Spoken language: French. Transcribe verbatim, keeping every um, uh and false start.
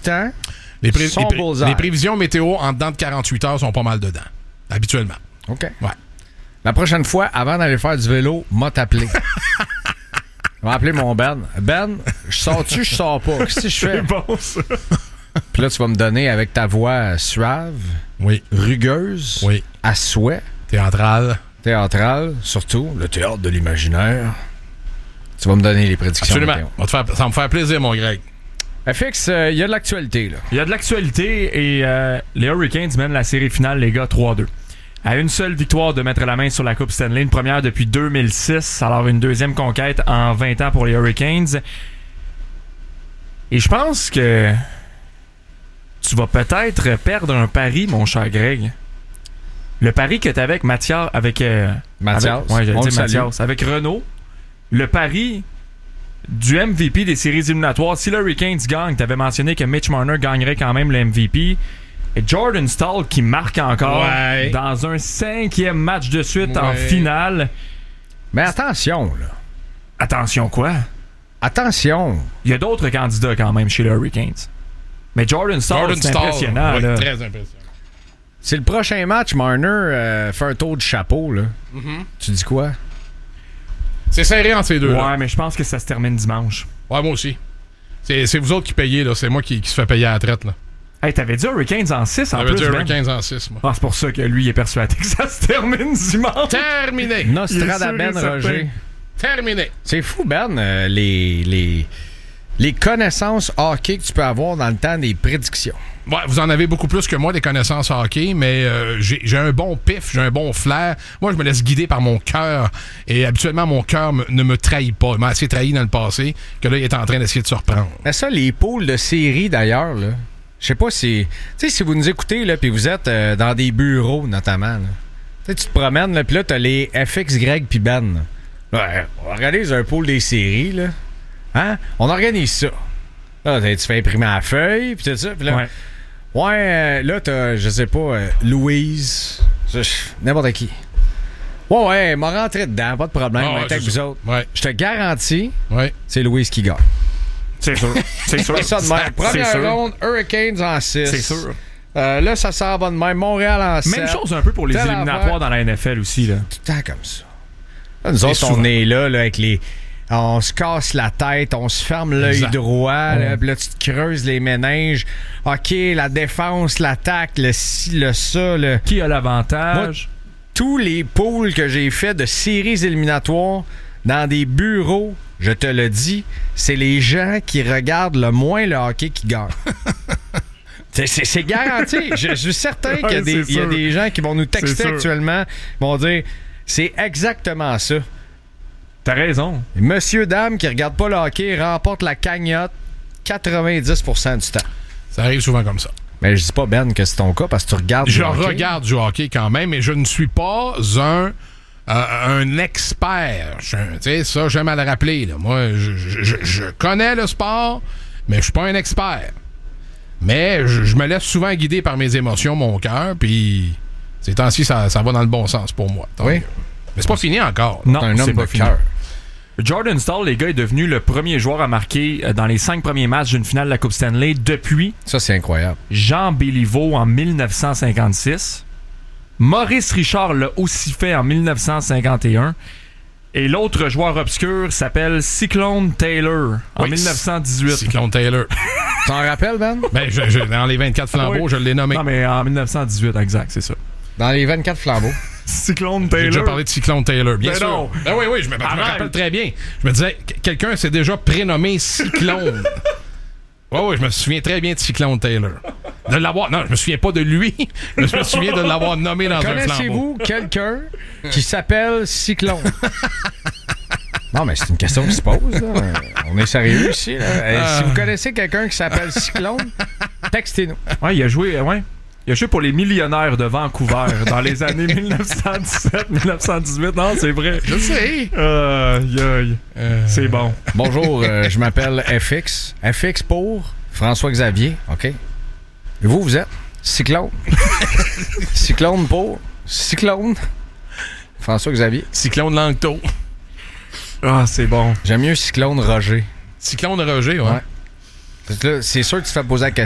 temps, Les, pré- son les, pré- bullseye. les prévisions météo en dedans de quarante-huit heures sont pas mal dedans, habituellement. OK. Ouais. La prochaine fois, avant d'aller faire du vélo, m'a t'appeler. On va appeler mon Ben. Ben, je sors-tu, je sors pas? Qu'est-ce que je fais? C'est bon, ça. Puis là, tu vas me donner avec ta voix suave, Oui. rugueuse, Oui. à souhait, Théâtral. théâtrale, surtout, le théâtre de l'imaginaire. Tu vas me donner les prédictions. Absolument. météo. Va te faire- ça va me faire plaisir, mon Greg. F X, il euh, y a de l'actualité, là. Il y a de l'actualité et euh, les Hurricanes mènent la série finale, les gars, trois deux. À une seule victoire de mettre la main sur la Coupe Stanley, une première depuis deux mille six, alors une deuxième conquête en vingt ans pour les Hurricanes. Et je pense que tu vas peut-être perdre un pari, mon cher Greg. Le pari que tu avais avec Mathias, avec... Euh, Mathias, avec- ouais, j'allais on dire le salue. Mathias. Avec Renault, le pari du M V P des séries éliminatoires, si le Hurricanes gagne, tu avais mentionné que Mitch Marner gagnerait quand même le M V P. Et Jordan Staal qui marque encore Ouais. dans un cinquième match de suite en Ouais. finale. Mais attention, là. Attention quoi? Attention. Il y a d'autres candidats quand même chez les Hurricanes. Mais Jordan Staal, Jordan c'est Staal, impressionnant. oui, là. très impressionnant. C'est le prochain match, Marner euh, fait un tour de chapeau, là. Mm-hmm. Tu dis quoi? C'est serré entre ces deux. Ouais, là. mais je pense que ça se termine dimanche. Ouais, moi aussi. C'est, c'est vous autres qui payez, là. C'est moi qui, qui se fait payer à la traite, là. Hey, t'avais dit Hurricanes en six en J'avais plus, dit Ben? Hurricanes en six, moi. Ah, c'est pour ça que lui il est persuadé que ça se termine dimanche. Terminé! Nostradaben Il est sûr et Roger. Terminé! C'est fou, Ben, euh, les, les, les connaissances hockey que tu peux avoir dans le temps des prédictions. Ouais, vous en avez beaucoup plus que moi des connaissances hockey, mais euh, j'ai, j'ai un bon pif, j'ai un bon flair. Moi, je me laisse guider par mon cœur. Et habituellement, mon cœur me- ne me trahit pas. Il m'a assez trahi dans le passé que là, il est en train d'essayer de se reprendre. Mais ça, les poules de série, d'ailleurs, là, je sais pas si... Tu sais, si vous nous écoutez, là, puis vous êtes euh, dans des bureaux, notamment, là. Tu sais, tu te promènes, là, puis là, t'as les F X, Greg, puis Ben. Là. Ouais, on organise un pool des séries, là. Hein? On organise ça. Là, tu fais imprimer à la feuille, puis tout ça, puis là... Ouais. Ouais, euh, là, t'as, je sais pas, euh, Louise, je- je- n'importe qui. Ouais, ouais, elle m'a rentré dedans, pas de problème, Ah, on va ouais, être avec c'est vous ça. autres. Ouais, Je te garantis, ouais. c'est Louise qui gagne. C'est sûr. C'est sûr. C'est ça de même. C'est Première sûr. ronde, Hurricanes en six. C'est sûr. Euh, là, ça s'en va de même. Montréal en sept. Même chose un peu pour les Telle éliminatoires affaire. dans la N F L aussi. Là. Tout le temps comme ça. Là, nous autres, souvent. on est là, là, avec les... On se casse la tête, on se ferme l'œil Exact. droit, là, puis là, tu te creuses les méninges. OK, la défense, l'attaque, le ci, le ça, le... Qui a l'avantage? Tous les poules que j'ai fait de séries éliminatoires dans des bureaux, je te le dis, c'est les gens qui regardent le moins le hockey qui gagnent. C'est, c'est, c'est garanti. Je, je suis certain qu'il y a, Ouais, des, c'est il y a sûr. des gens qui vont nous C'est texter sûr. actuellement, vont dire c'est exactement ça. T'as raison. Monsieur, dame qui regarde pas le hockey remporte la cagnotte quatre-vingt-dix pour cent du temps. Ça arrive souvent comme ça. Mais je dis pas, Ben, que c'est ton cas parce que tu regardes Je le hockey. regarde du hockey quand même, mais je ne suis pas un, euh, un expert. Je- Tu sais, ça, j'aime à le rappeler. Là. Moi, je, je- je- je connais le sport, mais je suis pas un expert. Mais je, je me laisse souvent guider par mes émotions, mon cœur, puis ces temps-ci, ça, ça va dans le bon sens pour moi. Tant Oui. mieux. Mais c'est pas fini encore. Non, T'es un c'est homme pas de fini. cœur. Jordan Staal, les gars, est devenu le premier joueur à marquer euh, dans les cinq premiers matchs d'une finale de la Coupe Stanley depuis Ça, c'est incroyable. Jean Béliveau en dix-neuf cent cinquante-six. Maurice Richard l'a aussi fait en dix-neuf cent cinquante et un. Et l'autre joueur obscur s'appelle Cyclone Taylor en Oui, dix-neuf cent dix-huit. Cyclone Taylor. T'en rappelles, Ben? Ben, je, je- dans les vingt-quatre flambeaux, Oui. je l'ai nommé. Non, mais en dix-neuf cent dix-huit, exact, c'est ça. Dans les vingt-quatre flambeaux. Cyclone J'ai Taylor. déjà parlé de Cyclone Taylor, bien Ben sûr. non. Ben oui, oui, je me, je me Arrête. rappelle très bien. Je me disais, qu- quelqu'un s'est déjà prénommé Cyclone. Oui, oui, je me souviens très bien de Cyclone Taylor. De l'avoir... Non, je me souviens pas de lui, mais je me souviens de l'avoir nommé dans un flambeau. Connaissez-vous quelqu'un qui s'appelle Cyclone? Non, mais c'est une question qui se pose. Là. On est sérieux ici. Là. Euh, Si vous connaissez quelqu'un qui s'appelle Cyclone, textez-nous. Ouais, il a joué, euh, ouais. Il a joué pour les Millionnaires de Vancouver dans les années dix-neuf cent dix-sept dix-neuf cent dix-huit. Non, c'est vrai. Je sais. Aïe, aïe. Euh, C'est bon. Bonjour, euh, je m'appelle F X. F X pour François-Xavier, OK? Et vous, vous êtes Cyclone. Cyclone pour Cyclone. François-Xavier. Cyclone Langto. Ah, c'est bon. J'aime mieux Cyclone Roger. Cyclone Roger, ouais. Ouais. Là, c'est sûr que tu te fais poser la question.